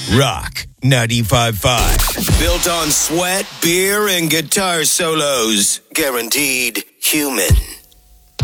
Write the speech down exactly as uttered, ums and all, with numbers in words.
Rock ninety-five point five. Built on sweat, beer, and guitar solos. Guaranteed human.